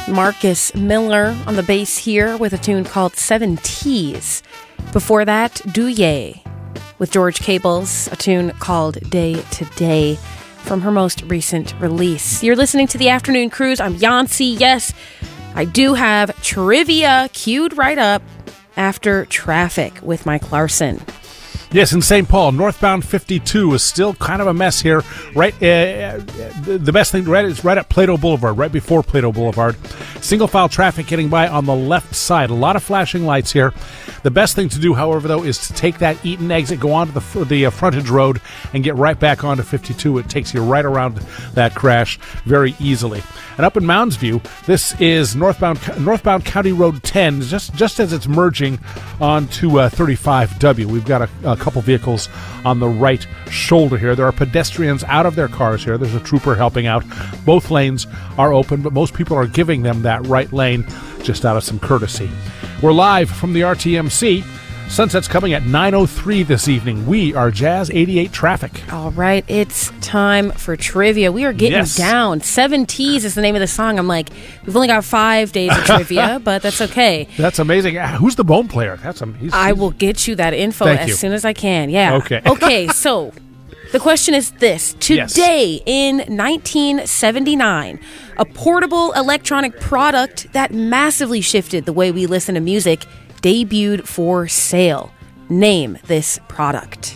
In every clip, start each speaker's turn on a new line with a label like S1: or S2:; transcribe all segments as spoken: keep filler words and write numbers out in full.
S1: Marcus Miller on the bass here with a tune called Seven T's. Before that, Douye with George Cables, a tune called Day to Day from her most recent release. You're listening to The Afternoon Cruise. I'm Yancy. Yes, I do have trivia queued right up after traffic with Mike Larson.
S2: Yes, in Saint Paul, northbound fifty-two is still kind of a mess here. Right, uh, the best thing right is right at Plato Boulevard, right before Plato Boulevard. Single file traffic getting by on the left side. A lot of flashing lights here. The best thing to do, however, though, is to take that Eaton exit, go onto the the uh, frontage road, and get right back onto fifty-two. It takes you right around that crash very easily. And up in Mounds View, this is northbound northbound County Road ten, just just as it's merging onto uh, thirty-five W. We've got a, a couple vehicles on the right shoulder here. There are pedestrians out of their cars here. There's a trooper helping out. Both lanes are open, but most people are giving them that right lane just out of some courtesy. We're live from the R T M C. Sunset's coming at nine oh three this evening. We are Jazz eighty-eight Traffic.
S1: All right, it's time for trivia. We are getting
S2: yes.
S1: down. Seven T's is the name of the song. I'm like, we've only got five days of trivia, but that's okay.
S2: That's amazing. Who's the bone player? That's um, he's,
S1: I will get you that info
S2: Thank
S1: as
S2: you.
S1: soon as I can. Yeah.
S2: Okay.
S1: Okay, so the question is this. Today
S2: yes.
S1: in nineteen seventy-nine, a portable electronic product that massively shifted the way we listen to music debuted for sale. Name this product.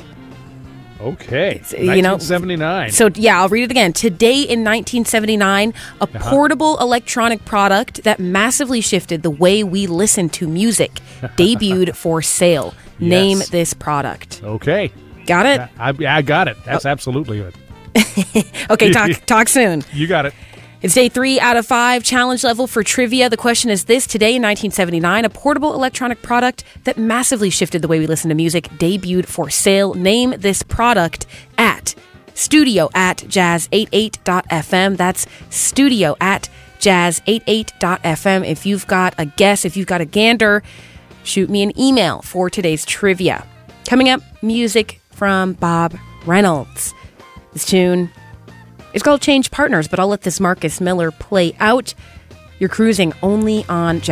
S2: Okay.
S1: You know,
S2: nineteen seventy-nine.
S1: So, yeah, I'll read it again. Today in nineteen seventy-nine, a
S2: uh-huh.
S1: portable electronic product that massively shifted the way we listen to music debuted for sale.
S2: Yes.
S1: Name this product.
S2: Okay.
S1: Got it?
S2: I, I, I got it. That's oh. absolutely it.
S1: Okay, talk, talk soon.
S2: You got it.
S1: It's day three out of five, challenge level for trivia. The question is this. Today in nineteen seventy-nine, a portable electronic product that massively shifted the way we listen to music debuted for sale. Name this product at studio at jazz eighty-eight dot f m. That's studio at jazz eighty-eight dot f m. If you've got a guess, if you've got a gander, shoot me an email for today's trivia. Coming up, music from Bob Reynolds. This tune, it's called Change Partners, but I'll let this Marcus Miller play out. You're cruising only on Jazz.